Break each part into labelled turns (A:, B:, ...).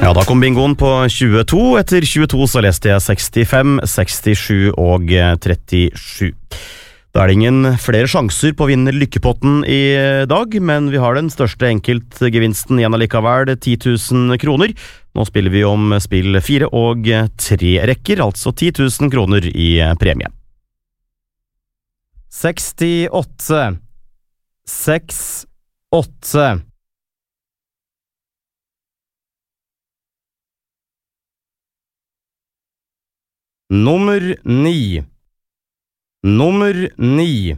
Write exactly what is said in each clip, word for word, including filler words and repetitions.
A: Ja, da kom bingoen på tjueto. Etter tjueto så leste jeg sekstifem, sekstisju og trettisju. Da er det ingen flere sjanser på å vinne lykkepotten i dag, men vi har den største enkeltgevinsten igjen allikevel, ti tusen kroner. Nå spiller vi om spill fire og tre rekker, altså ti tusen kroner i premie. sekstiåtte, seks, åtte. Nummer ni. Nummer ni.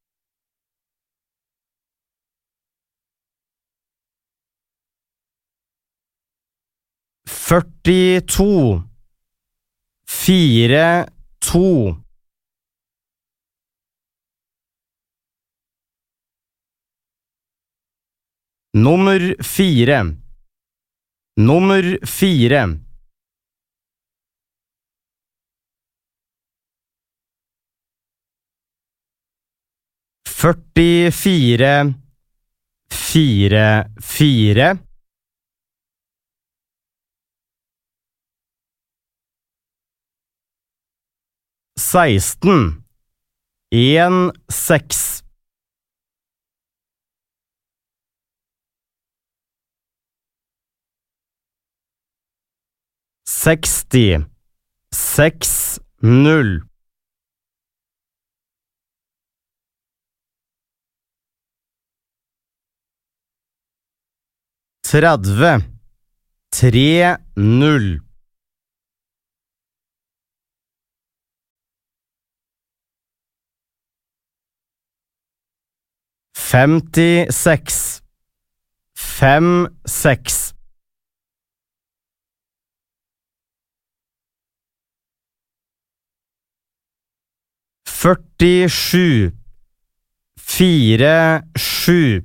A: førtito. Fire, to. Nummer fire. Nummer fire. førtifire, fire, fire. seksten, en, seks. seksti, seks, null. tredve, tre, null. femtiseks, fem, seks. førtisju, fire, sju.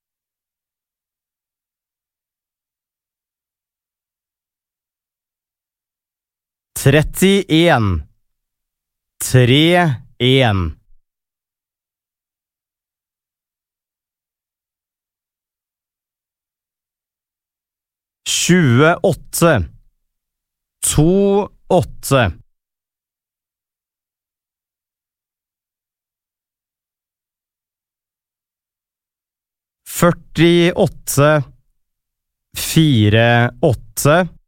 A: trettien, tre, en. tjueåtte, to, åtte. førtiåtte, fire, åtte.